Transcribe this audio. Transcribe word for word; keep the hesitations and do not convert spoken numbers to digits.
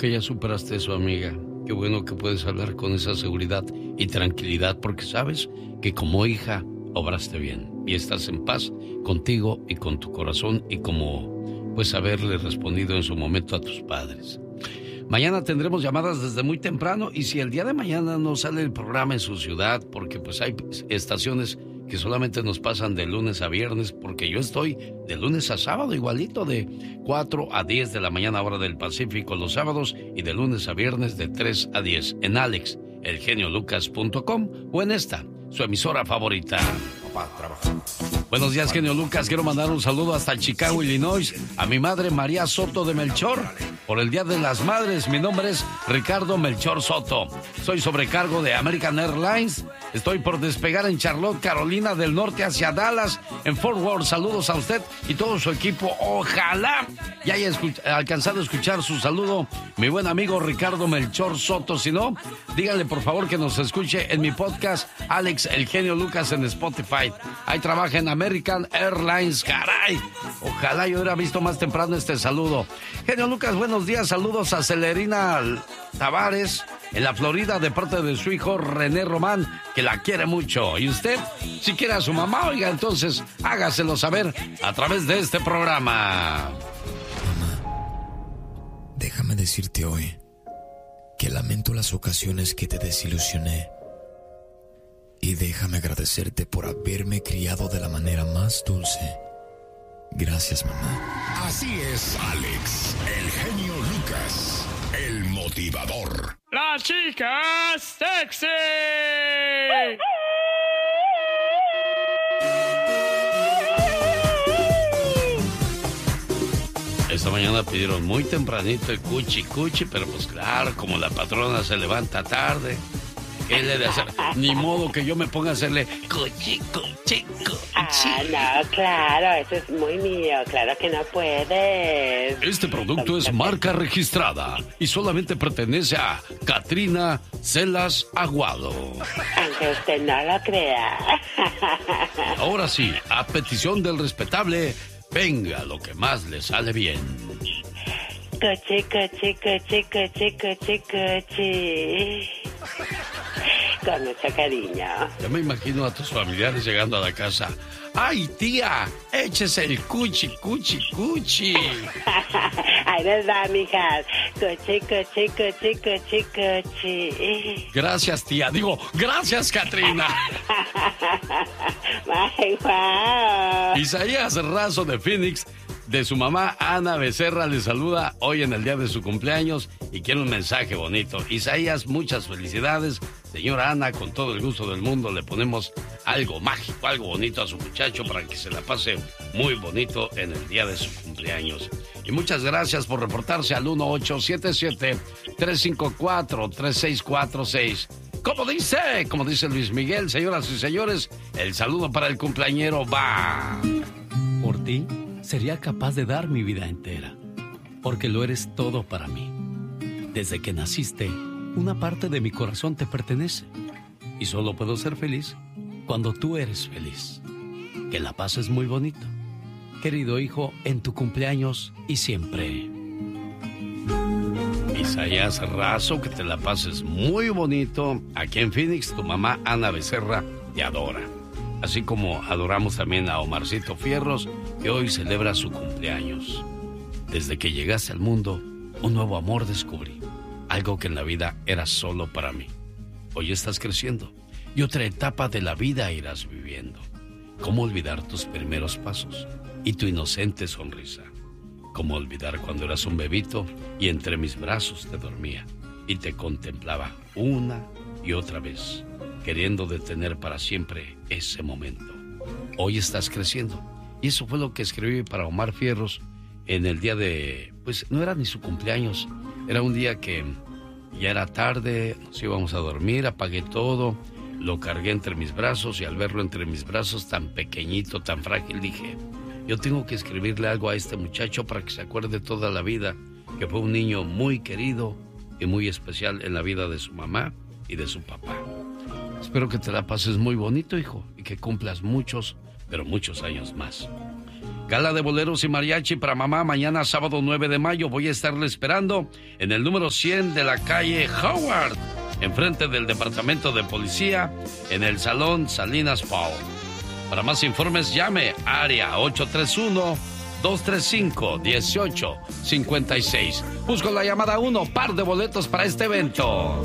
que ya superaste eso, amiga. Qué bueno que puedes hablar con esa seguridad y tranquilidad porque sabes que como hija obraste bien y estás en paz contigo y con tu corazón y como pues haberle respondido en su momento a tus padres. Mañana tendremos llamadas desde muy temprano y si el día de mañana no sale el programa en su ciudad, porque pues hay estaciones que solamente nos pasan de lunes a viernes, porque yo estoy de lunes a sábado igualito, de cuatro a diez de la mañana hora del Pacífico los sábados y de lunes a viernes de tres a diez en alex el genio lucas punto com o en esta, su emisora favorita. Buenos días, genio Lucas. Quiero mandar un saludo hasta Chicago, Illinois, a mi madre María Soto de Melchor. Por el Día de las Madres, mi nombre es Ricardo Melchor Soto. Soy sobrecargo de American Airlines. Estoy por despegar en Charlotte, Carolina del Norte, hacia Dallas, en Fort Worth. Saludos a usted y todo su equipo. Ojalá ya haya escuch- alcanzado a escuchar su saludo, mi buen amigo Ricardo Melchor Soto. Si no, díganle por favor que nos escuche en mi podcast, Alex, el genio Lucas, en Spotify. Ahí trabaja en American Airlines, caray. Ojalá yo hubiera visto más temprano este saludo. Genio Lucas, buenos días. Saludos a Celerina Tavares, en la Florida, de parte de su hijo René Román, que la quiere mucho. Y usted, si quiere a su mamá, oiga, entonces hágaselo saber a través de este programa. Mamá, déjame decirte hoy que lamento las ocasiones que te desilusioné. Y déjame agradecerte por haberme criado de la manera más dulce. Gracias, mamá. Así es, Alex, el genio Lucas, el motivador. ¡Las chicas sexy! Esta mañana pidieron muy tempranito el cuchi cuchi, pero pues claro, como la patrona se levanta tarde, ¿qué le de hacer? Ni modo que yo me ponga a hacerle cuchi cuchi cuchi. Ah, no, claro, eso es muy mío, claro que no puedes. Este producto es marca registrada y solamente pertenece a Katrina Celas Aguado. Aunque usted no lo crea. Ahora sí, a petición del respetable, venga lo que más le sale bien. Coche, coche, coche, coche, coche, coche. Con mucho cariño. Ya me imagino a tus familiares llegando a la casa. ¡Ay, tía! ¡Échese el cuchi, cuchi, cuchi! Ahí les va, mijas. Coche, coche, coche, coche, coche. Gracias, tía. Digo, gracias, Katrina. ¡Ay, wow! Isaías Razo de Phoenix, de su mamá Ana Becerra, le saluda hoy en el día de su cumpleaños y quiere un mensaje bonito. Isaías, muchas felicidades. Señora Ana, con todo el gusto del mundo le ponemos algo mágico, algo bonito a su muchacho para que se la pase muy bonito en el día de su cumpleaños. Y muchas gracias por reportarse al uno ocho siete siete, tres cinco cuatro, tres seis cuatro seis. Como dice, como dice Luis Miguel, señoras y señores, el saludo para el cumpleañero va. Por ti sería capaz de dar mi vida entera, porque lo eres todo para mí. Desde que naciste, una parte de mi corazón te pertenece y solo puedo ser feliz cuando tú eres feliz. Que la pases muy bonito, querido hijo, en tu cumpleaños y siempre. Isaías Razo, que te la pases muy bonito. Aquí en Phoenix, tu mamá Ana Becerra te adora. Así como adoramos también a Omarcito Fierros, que hoy celebra su cumpleaños. Desde que llegaste al mundo, un nuevo amor descubrí. Algo que en la vida era solo para mí. Hoy estás creciendo y otra etapa de la vida irás viviendo. ¿Cómo olvidar tus primeros pasos y tu inocente sonrisa? ¿Cómo olvidar cuando eras un bebito y entre mis brazos te dormía y te contemplaba una y otra vez, queriendo detener para siempre ese momento? Hoy estás creciendo y eso fue lo que escribí para Omar Fierros en el día de... pues no era ni su cumpleaños. Era un día que ya era tarde, nos íbamos a dormir, apagué todo, lo cargué entre mis brazos y al verlo entre mis brazos tan pequeñito, tan frágil, dije, yo tengo que escribirle algo a este muchacho para que se acuerde toda la vida que fue un niño muy querido y muy especial en la vida de su mamá y de su papá. Espero que te la pases muy bonito, hijo, y que cumplas muchos, pero muchos años más. Gala de boleros y mariachi para mamá mañana sábado nueve de mayo. Voy a estarle esperando en el número cien de la calle Howard, enfrente del departamento de policía, en el Salón Salinas Fall. Para más informes llame área ocho tres uno, dos tres cinco, uno ocho cinco seis. Busco la llamada uno, par de boletos para este evento.